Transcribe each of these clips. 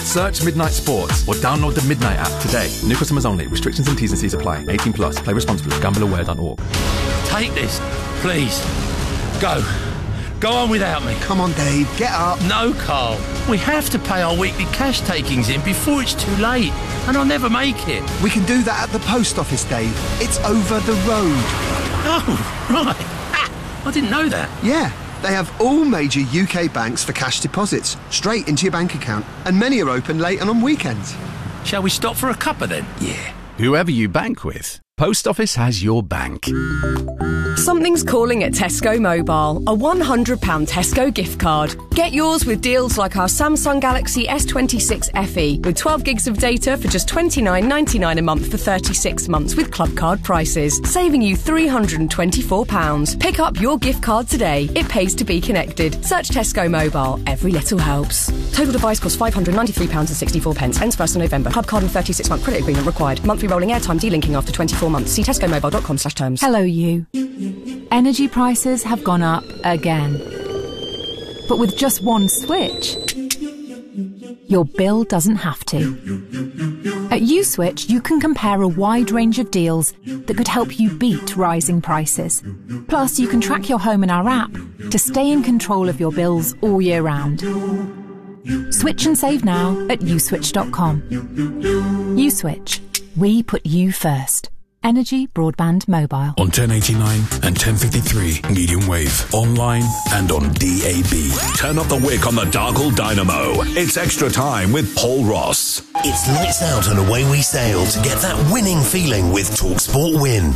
Search Midnight Sports or download the Midnight app today. New customers only. Restrictions and T's and C's apply. 18 plus. Play responsibly. Gambleaware.org. Take this, please. Go. Go on without me. Come on, Dave. Get up. No, Carl. We have to pay our weekly cash takings in before it's too late. And I'll never make it. We can do that at the post office, Dave. It's over the road. Oh, right. I didn't know that. Yeah. They have all major UK banks for cash deposits, straight into your bank account. And many are open late and on weekends. Shall we stop for a cuppa then? Yeah. Whoever you bank with, Post Office has your bank. Something's calling at Tesco Mobile. A £100 Tesco gift card. Get yours with deals like our Samsung Galaxy S26 FE with 12 gigs of data for just $29.99 a month for 36 months with club card prices, saving you £324. Pick up your gift card today. It pays to be connected. Search Tesco Mobile. Every little helps. Total device costs £593.64. Ends 1st of November. Club card and 36-month credit agreement required. Monthly rolling airtime delinking after 24 months. See tescomobile.com/terms. Hello, you. Energy prices have gone up again. But with just one switch, your bill doesn't have to. At USwitch, you can compare a wide range of deals that could help you beat rising prices. Plus, you can track your home in our app to stay in control of your bills all year round. Switch and save now at uswitch.com. USwitch. We put you first. Energy Broadband Mobile. On 1089 and 1053 medium wave. Online and on DAB. Turn up the wick on the Dargle Dynamo. It's Extra Time with Paul Ross. It's lights out and away we sail to get that winning feeling with TalkSport Win.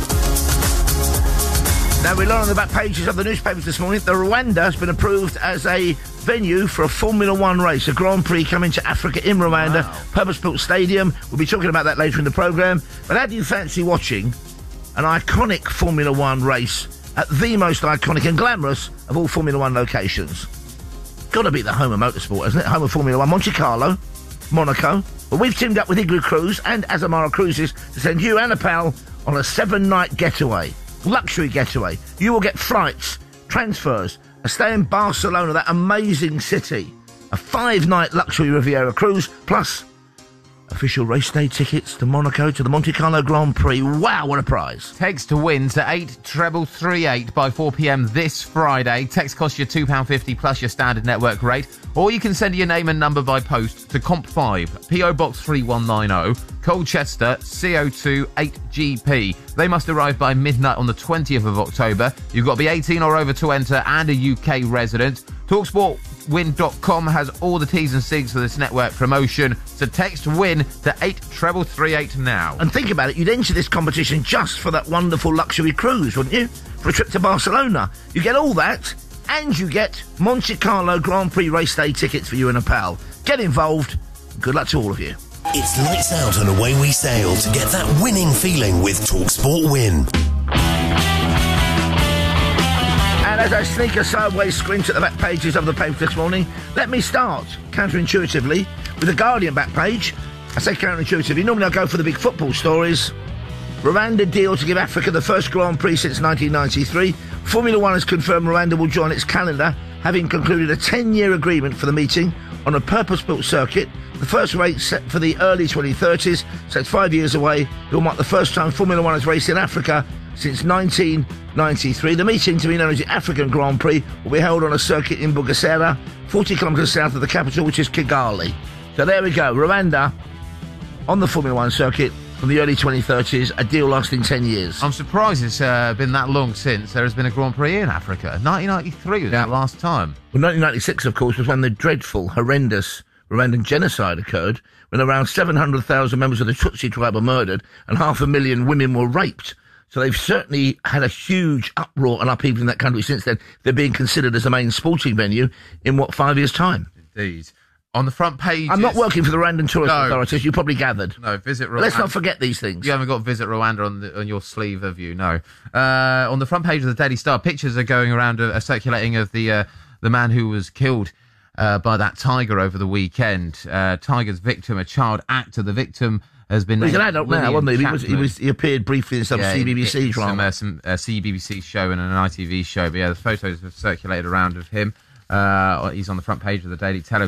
Now, we learn on the back pages of the newspapers this morning that Rwanda has been approved as a venue for a Formula One race, a Grand Prix coming to Africa in Rwanda, purpose-built stadium. We'll be talking about that later in the programme. But how do you fancy watching an iconic Formula One race at the most iconic and glamorous of all Formula One locations? Got to be the home of motorsport, isn't it? Home of Formula One, Monte Carlo, Monaco. But we've teamed up with Igloo Cruise and Azamara Cruises to send you and a pal on a 7-night getaway. Luxury getaway. You will get flights, transfers, a stay in Barcelona, that amazing city, a 5-night luxury Riviera cruise, plus official race day tickets to Monaco, to the Monte Carlo Grand Prix. Wow, what a prize. Text to win to 83338 by 4pm this Friday. Text costs you £2.50 plus your standard network rate. Or you can send your name and number by post to Comp5, PO Box 3190, Colchester, CO2 8GP. They must arrive by midnight on the 20th of October. You've got to be 18 or over to enter and a UK resident. TalkSportWin.com has all the T's and C's for this network promotion. So text WIN to 83338 now. And think about it, you'd enter this competition just for that wonderful luxury cruise, wouldn't you? For a trip to Barcelona. You get all that, and you get Monte Carlo Grand Prix race day tickets for you and a pal. Get involved. Good luck to all of you. It's lights out and away we sail to get that winning feeling with TalkSport Win. And as I sneak a sideways squint at the back pages of the paper this morning, let me start, counterintuitively, with the Guardian back page. I say counterintuitively, normally I go for the big football stories. Rwanda deal to give Africa the first Grand Prix since 1993. Formula One has confirmed Rwanda will join its calendar, having concluded a 10-year agreement for the meeting on a purpose-built circuit. The first race set for the early 2030s, so it's 5 years away. It will mark the first time Formula One has raced in Africa since 1993. The meeting, to be known as the African Grand Prix, will be held on a circuit in Bugesera, 40 kilometres south of the capital, which is Kigali. So there we go, Rwanda on the Formula One circuit from the early 2030s, a deal lasting 10 years. I'm surprised it's been that long since there has been a Grand Prix in Africa. 1993 was the last time. Well, 1996, of course, was when the dreadful, horrendous Rwandan genocide occurred, when around 700,000 members of the Tutsi tribe were murdered and 500,000 women were raped. So they've certainly had a huge uproar and upheaval in that country since then. They're being considered as the main sporting venue in, 5 years' time? Indeed. On the front page... I'm not working for the Rwandan Tourist Authorities, you probably gathered. No, Visit Rwanda. Let's not forget these things. You haven't got Visit Rwanda on your sleeve, have you? No. On the front page of the Daily Star, pictures are going around, circulating of the man who was killed by that tiger over the weekend. Tiger's victim, a child actor. The victim has been... He's an adult now, wasn't he? He appeared briefly in some CBBC drama. Some CBBC show and an ITV show. But yeah, the photos have circulated around of him. He's on the front page of the Daily Telegraph.